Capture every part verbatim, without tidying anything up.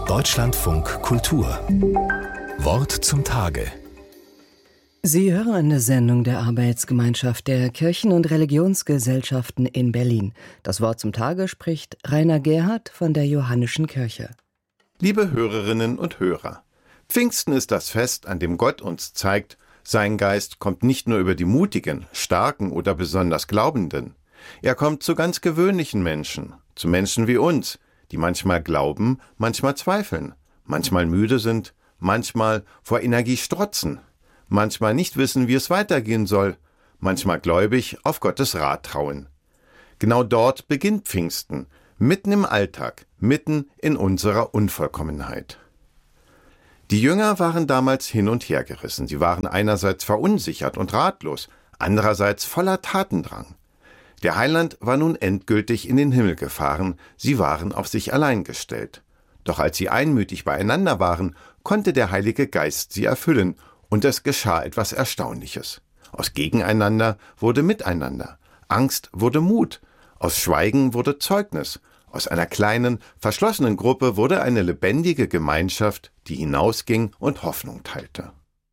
Deutschlandfunk Kultur. Wort zum Tage. Sie hören eine Sendung der Arbeitsgemeinschaft der Kirchen- und Religionsgesellschaften in Berlin. Das Wort zum Tage spricht Rainer Gerhardt von der Johannischen Kirche. Liebe Hörerinnen und Hörer, Pfingsten ist das Fest, an dem Gott uns zeigt, sein Geist kommt nicht nur über die Mutigen, Starken oder besonders Glaubenden. Er kommt zu ganz gewöhnlichen Menschen, zu Menschen wie uns, die manchmal glauben, manchmal zweifeln, manchmal müde sind, manchmal vor Energie strotzen, manchmal nicht wissen, wie es weitergehen soll, manchmal gläubig auf Gottes Rat trauen. Genau dort beginnt Pfingsten, mitten im Alltag, mitten in unserer Unvollkommenheit. Die Jünger waren damals hin und her gerissen. Sie waren einerseits verunsichert und ratlos, andererseits voller Tatendrang. Der Heiland war nun endgültig in den Himmel gefahren, sie waren auf sich allein gestellt. Doch als sie einmütig beieinander waren, konnte der Heilige Geist sie erfüllen, und es geschah etwas Erstaunliches. Aus Gegeneinander wurde Miteinander, Angst wurde Mut, aus Schweigen wurde Zeugnis, aus einer kleinen, verschlossenen Gruppe wurde eine lebendige Gemeinschaft, die hinausging und Hoffnung teilte.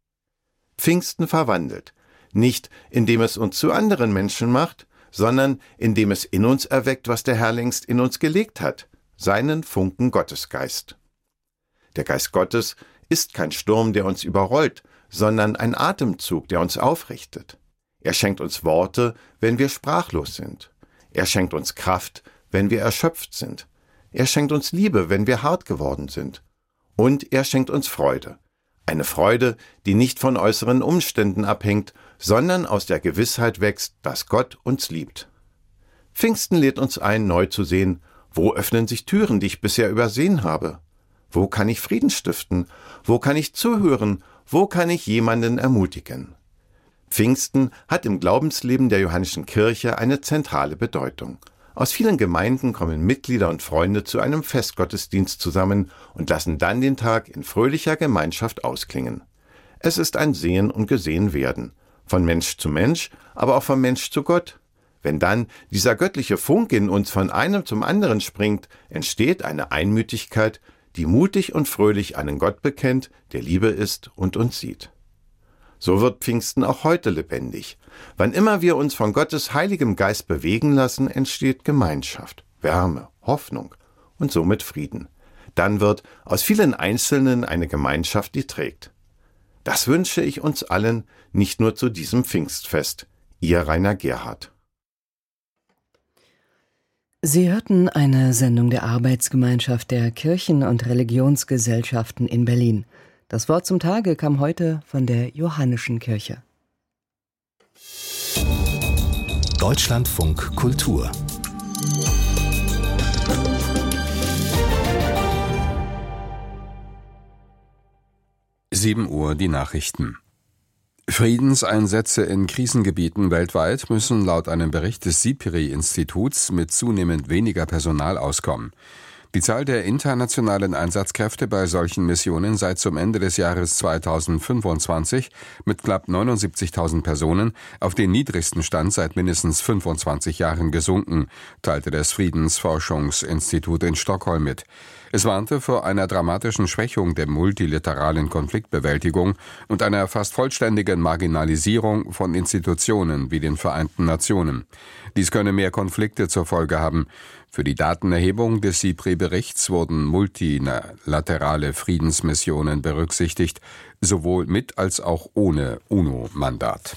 Pfingsten verwandelt, nicht indem es uns zu anderen Menschen macht, sondern indem es in uns erweckt, was der Herr längst in uns gelegt hat, seinen Funken Gottesgeist. Der Geist Gottes ist kein Sturm, der uns überrollt, sondern ein Atemzug, der uns aufrichtet. Er schenkt uns Worte, wenn wir sprachlos sind. Er schenkt uns Kraft, wenn wir erschöpft sind. Er schenkt uns Liebe, wenn wir hart geworden sind. Und er schenkt uns Freude. Eine Freude, die nicht von äußeren Umständen abhängt, sondern aus der Gewissheit wächst, dass Gott uns liebt. Pfingsten lädt uns ein, neu zu sehen, wo öffnen sich Türen, die ich bisher übersehen habe? Wo kann ich Frieden stiften? Wo kann ich zuhören? Wo kann ich jemanden ermutigen? Pfingsten hat im Glaubensleben der Johannischen Kirche eine zentrale Bedeutung. Aus vielen Gemeinden kommen Mitglieder und Freunde zu einem Festgottesdienst zusammen und lassen dann den Tag in fröhlicher Gemeinschaft ausklingen. Es ist ein Sehen und Gesehenwerden, von Mensch zu Mensch, aber auch von Mensch zu Gott. Wenn dann dieser göttliche Funke in uns von einem zum anderen springt, entsteht eine Einmütigkeit, die mutig und fröhlich einen Gott bekennt, der Liebe ist und uns sieht. So wird Pfingsten auch heute lebendig. Wann immer wir uns von Gottes heiligem Geist bewegen lassen, entsteht Gemeinschaft, Wärme, Hoffnung und somit Frieden. Dann wird aus vielen Einzelnen eine Gemeinschaft, die trägt. Das wünsche ich uns allen, nicht nur zu diesem Pfingstfest. Ihr Rainer Gerhardt. Sie hörten eine Sendung der Arbeitsgemeinschaft der Kirchen- und Religionsgesellschaften in Berlin. Das Wort zum Tage kam heute von der Johannischen Kirche. Deutschlandfunk Kultur. sieben Uhr die Nachrichten. Friedenseinsätze in Krisengebieten weltweit müssen laut einem Bericht des SIPRI-Instituts mit zunehmend weniger Personal auskommen. Die Zahl der internationalen Einsatzkräfte bei solchen Missionen sei zum Ende des Jahres zweitausendfünfundzwanzig mit knapp neunundsiebzigtausend Personen auf den niedrigsten Stand seit mindestens fünfundzwanzig Jahren gesunken, teilte das Friedensforschungsinstitut in Stockholm mit. Es warnte vor einer dramatischen Schwächung der multilateralen Konfliktbewältigung und einer fast vollständigen Marginalisierung von Institutionen wie den Vereinten Nationen. Dies könne mehr Konflikte zur Folge haben. Für die Datenerhebung des SIPRI-Berichts wurden multilaterale Friedensmissionen berücksichtigt, sowohl mit als auch ohne UNO-Mandat.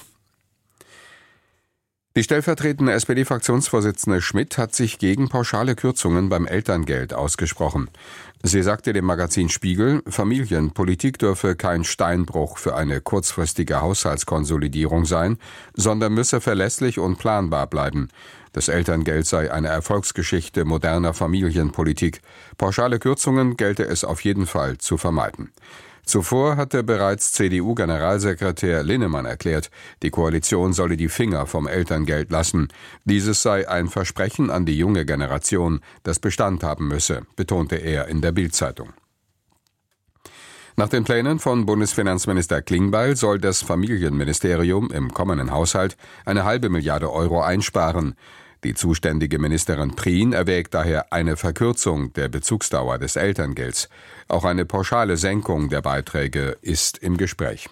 Die stellvertretende S P D-Fraktionsvorsitzende Schmidt hat sich gegen pauschale Kürzungen beim Elterngeld ausgesprochen. Sie sagte dem Magazin Spiegel, Familienpolitik dürfe kein Steinbruch für eine kurzfristige Haushaltskonsolidierung sein, sondern müsse verlässlich und planbar bleiben. Das Elterngeld sei eine Erfolgsgeschichte moderner Familienpolitik. Pauschale Kürzungen gelte es auf jeden Fall zu vermeiden. Zuvor hatte bereits C D U-Generalsekretär Linnemann erklärt, die Koalition solle die Finger vom Elterngeld lassen. Dieses sei ein Versprechen an die junge Generation, das Bestand haben müsse, betonte er in der Bild-Zeitung. Nach den Plänen von Bundesfinanzminister Klingbeil soll das Familienministerium im kommenden Haushalt eine halbe Milliarde Euro einsparen. Die zuständige Ministerin Prien erwägt daher eine Verkürzung der Bezugsdauer des Elterngelds. Auch eine pauschale Senkung der Beiträge ist im Gespräch.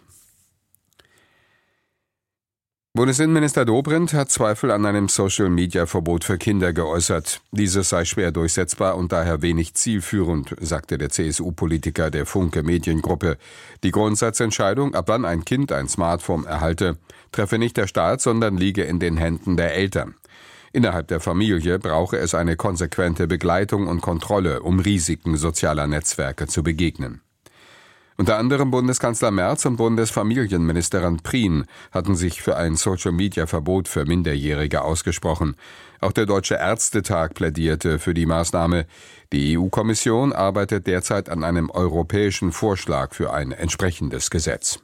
Bundesinnenminister Dobrindt hat Zweifel an einem Social-Media-Verbot für Kinder geäußert. Dieses sei schwer durchsetzbar und daher wenig zielführend, sagte der C S U-Politiker der Funke Mediengruppe. Die Grundsatzentscheidung, ab wann ein Kind ein Smartphone erhalte, treffe nicht der Staat, sondern liege in den Händen der Eltern. Innerhalb der Familie brauche es eine konsequente Begleitung und Kontrolle, um Risiken sozialer Netzwerke zu begegnen. Unter anderem Bundeskanzler Merz und Bundesfamilienministerin Prien hatten sich für ein Social-Media-Verbot für Minderjährige ausgesprochen. Auch der Deutsche Ärztetag plädierte für die Maßnahme. Die E U-Kommission arbeitet derzeit an einem europäischen Vorschlag für ein entsprechendes Gesetz.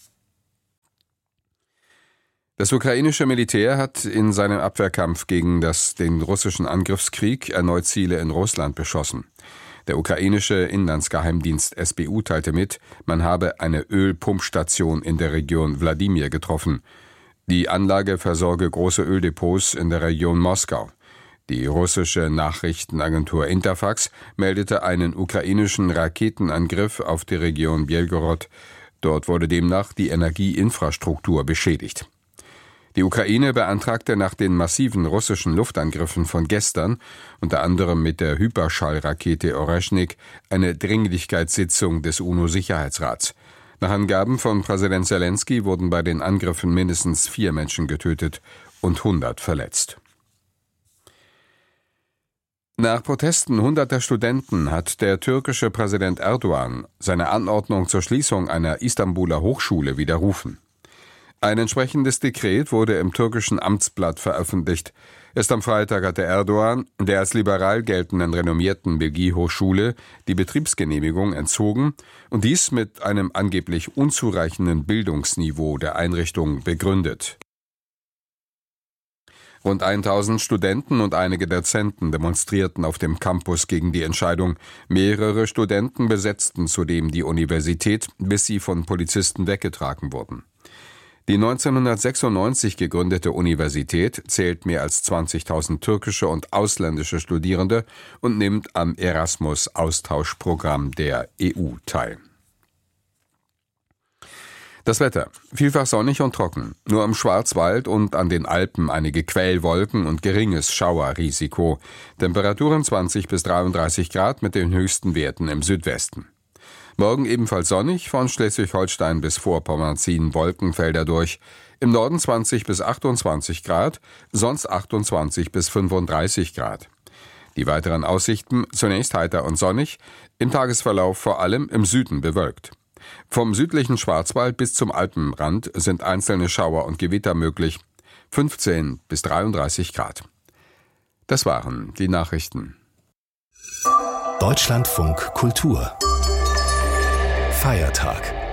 Das ukrainische Militär hat in seinem Abwehrkampf gegen das, den russischen Angriffskrieg erneut Ziele in Russland beschossen. Der ukrainische Inlandsgeheimdienst S B U teilte mit, man habe eine Ölpumpstation in der Region Wladimir getroffen. Die Anlage versorge große Öldepots in der Region Moskau. Die russische Nachrichtenagentur Interfax meldete einen ukrainischen Raketenangriff auf die Region Belgorod. Dort wurde demnach die Energieinfrastruktur beschädigt. Die Ukraine beantragte nach den massiven russischen Luftangriffen von gestern, unter anderem mit der Hyperschallrakete Oreshnik, eine Dringlichkeitssitzung des UNO-Sicherheitsrats. Nach Angaben von Präsident Selenskyj wurden bei den Angriffen mindestens vier Menschen getötet und hundert verletzt. Nach Protesten hunderter Studenten hat der türkische Präsident Erdogan seine Anordnung zur Schließung einer Istanbuler Hochschule widerrufen. Ein entsprechendes Dekret wurde im türkischen Amtsblatt veröffentlicht. Erst am Freitag hatte Erdogan der als liberal geltenden renommierten Bilgi-Hochschule die Betriebsgenehmigung entzogen und dies mit einem angeblich unzureichenden Bildungsniveau der Einrichtung begründet. Rund tausend Studenten und einige Dozenten demonstrierten auf dem Campus gegen die Entscheidung. Mehrere Studenten besetzten zudem die Universität, bis sie von Polizisten weggetragen wurden. Die neunzehnhundertsechsundneunzig gegründete Universität zählt mehr als zwanzigtausend türkische und ausländische Studierende und nimmt am Erasmus-Austauschprogramm der E U teil. Das Wetter. Vielfach sonnig und trocken. Nur im Schwarzwald und an den Alpen einige Quellwolken und geringes Schauerrisiko. Temperaturen zwanzig bis dreiunddreißig Grad mit den höchsten Werten im Südwesten. Morgen ebenfalls sonnig, von Schleswig-Holstein bis Vorpommern ziehen Wolkenfelder durch. Im Norden zwanzig bis achtundzwanzig Grad, sonst achtundzwanzig bis fünfunddreißig Grad. Die weiteren Aussichten zunächst heiter und sonnig, im Tagesverlauf vor allem im Süden bewölkt. Vom südlichen Schwarzwald bis zum Alpenrand sind einzelne Schauer und Gewitter möglich, fünfzehn bis dreiunddreißig Grad. Das waren die Nachrichten. Deutschlandfunk Kultur Feiertag.